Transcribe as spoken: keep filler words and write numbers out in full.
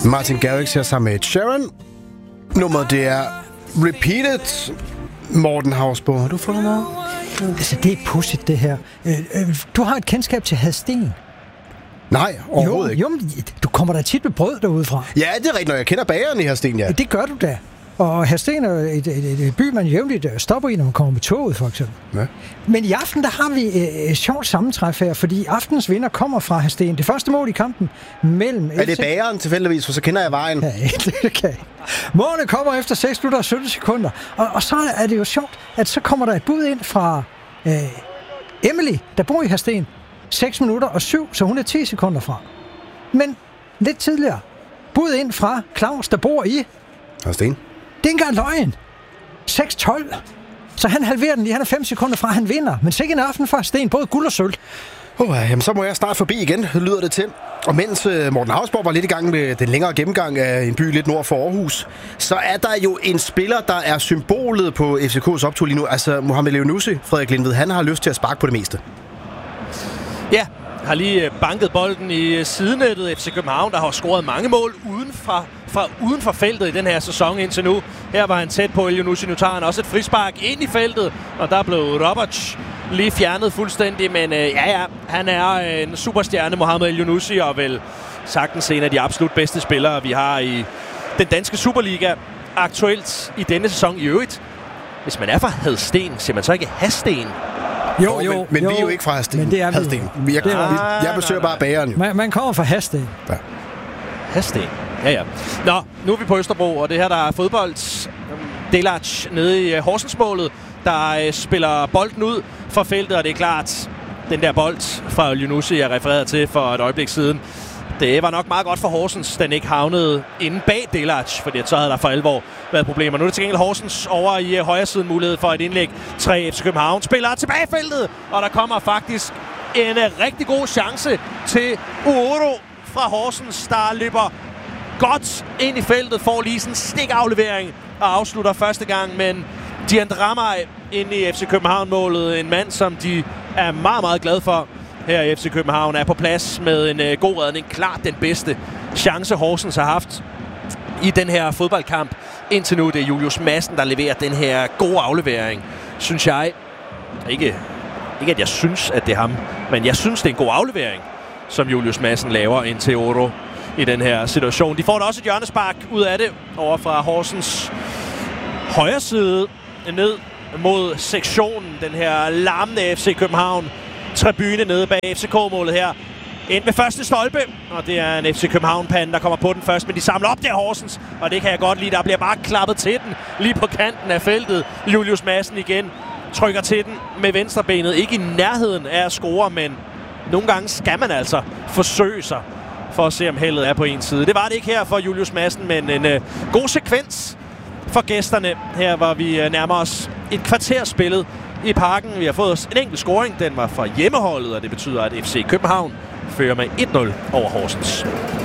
Martin Garrix her sammen med Sharon. Nummeret det er Repeated. Morten Hausborg, har du fundet noget? Altså, det er pudsigt, det her. Du har et kendskab til Hadsten. Nej, overhovedet jo, ikke. Jo, men du kommer da tit med brød derudefra. Ja, det er rigtigt, når jeg kender bageren i Hadsten, ja. Det gør du da. Og Hadsten er et, et, et, et by, man jævnligt stopper i, når man kommer med toget, for eksempel. Ja. Men i aften, der har vi et, et sjovt sammentræf her, fordi aftens vinder kommer fra Hadsten. Det første mål i kampen mellem... Er det bageren tilfældigvis, for så kender jeg vejen? Ja, det kan jeg. Målet kommer efter seks minutter og sytten sekunder. Og, og så er det jo sjovt, at så kommer der et bud ind fra øh, Emily, der bor i Hadsten. seks minutter og syv, så hun er ti sekunder fra. Men lidt tidligere, bud ind fra Claus, der bor i... Hadsten. Det er ikke engang løgn. seks tolv. Så han halverer den lige. Han er fem sekunder fra, han vinder. Men sikke en aften for Sten, både guld og sølv. Oh, jamen, så må jeg snart forbi igen, lyder det til. Og mens uh, Morten Hausborg var lidt i gang med den længere gennemgang af en by lidt nord for Aarhus, så er der jo en spiller, der er symbolet på F C K's optur lige nu. Altså Mohamed Leonoussi, Frederik Lindved, han har lyst til at sparke på det meste. Ja, har lige banket bolden i sidenettet. F C København, der har scoret mange mål uden for, fra uden for feltet i den her sæson indtil nu. Her var han tæt på Elyounoussi. Nu tager han også et frispark ind i feltet, og der blev Roberts lige fjernet fuldstændig. Men øh, ja, ja, han er en superstjerne, Mohamed Elyounoussi, og vel sagtens en af de absolut bedste spillere, vi har i den danske Superliga aktuelt i denne sæson i øvrigt. Hvis man er fra Hadsten, siger man så ikke Hadsten? Jo, jo, men, men jo, vi er jo ikke fra Hadsten. Men det er Hadsten. Vi. Jeg, jeg, jeg, jeg besøger bare bageren jo. Man, man kommer fra Hadsten. Ja. Hadsten. Ja, ja. Nå, nu er vi på Østerbro, og det her, der er fodbold. Delac nede i Horsensmålet, der spiller bolden ud fra feltet, og det er klart, den der bold fra Elyounoussi, jeg refererede til for et øjeblik siden, det var nok meget godt for Horsens, den ikke havnede inde bag Delac, fordi så havde der for alvor været problemer. Nu er det til gengæld Horsens over i højre siden mulighed for et indlæg. Tre F C København spiller tilbage i feltet, og der kommer faktisk en rigtig god chance til Uoro fra Horsens, der løber godt ind i feltet, får lige sådan en stikaflevering og afslutter første gang, men Dian Dramaj inde i F C København-målet, en mand, som de er meget, meget glade for her i F C København, er på plads med en øh, god redning. Klart den bedste chance, Horsens har haft i den her fodboldkamp. Indtil nu, det er Julius Madsen, der leverer den her gode aflevering, synes jeg. Ikke, ikke at jeg synes, at det er ham, men jeg synes, det er en god aflevering, som Julius Madsen laver ind til Oro i den her situation. De får da også et hjørnespark ud af det over fra Horsens højre side ned mod sektionen. Den her larmende F C København tribune nede bag F C K-målet her. Ind med første stolpe, og det er en F C København-pande, der kommer på den først, men de samler op der Horsens, og det kan jeg godt lide. Der bliver bare klappet til den lige på kanten af feltet. Julius Madsen igen trykker til den med venstrebenet. Ikke i nærheden af at score, men nogle gange skal man altså forsøge sig for at se, om heldet er på en side. Det var det ikke her for Julius Madsen, men en uh, god sekvens for gæsterne. Her var vi uh, nærmere os et kvarter spillet i Parken. Vi har fået os en enkelt scoring. Den var fra hjemmeholdet, og det betyder, at F C København fører med et nul over Horsens.